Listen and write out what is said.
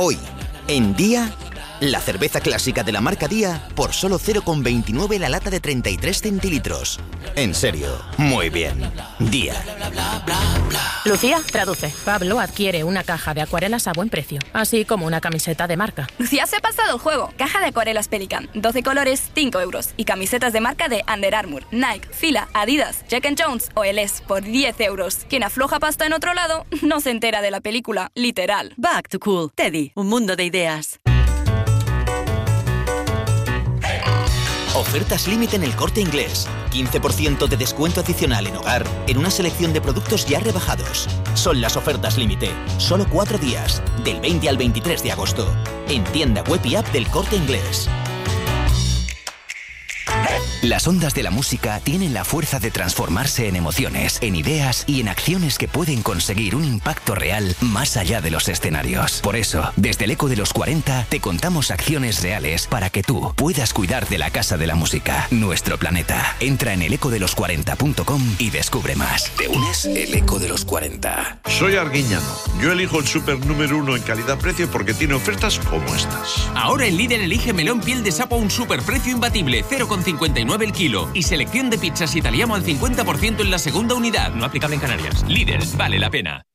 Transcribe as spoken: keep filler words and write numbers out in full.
Hoy, en Día, la cerveza clásica de la marca Día por solo cero coma veintinueve la lata de treinta y tres centilitros. En serio, muy bien. Día. Lucía, traduce. Pablo adquiere una caja de acuarelas a buen precio, así como una camiseta de marca. Lucía se ha pasado el juego. Caja de acuarelas Pelican, doce colores, cinco euros. Y camisetas de marca de Under Armour, Nike, Fila, Adidas, Jack and Jones o Eles por diez euros. Quien afloja pasta en otro lado no se entera de la película, literal. Back to Cool. Teddy, un mundo de ideas. Ofertas límite en El Corte Inglés. quince por ciento de descuento adicional en hogar en una selección de productos ya rebajados. Son las ofertas límite. Solo cuatro días. Del veinte al veintitrés de agosto. En tienda web y app del Corte Inglés. Las ondas de la música tienen la fuerza de transformarse en emociones, en ideas y en acciones que pueden conseguir un impacto real más allá de los escenarios. Por eso, desde el Eco de los cuarenta, te contamos acciones reales para que tú puedas cuidar de la Casa de la Música, nuestro planeta. Entra en el eco de los cuarenta punto com y descubre más. ¿Te unes? El Eco de los cuarenta. Soy Arguiñano. Yo elijo el súper número uno en calidad-precio porque tiene ofertas como estas. Ahora en Líder elige melón piel de sapo a un superprecio imbatible, cero coma cincuenta y nueve el kilo. Y selección de pizzas italiano al cincuenta por ciento en la segunda unidad. No aplicable en Canarias. Líder, vale la pena.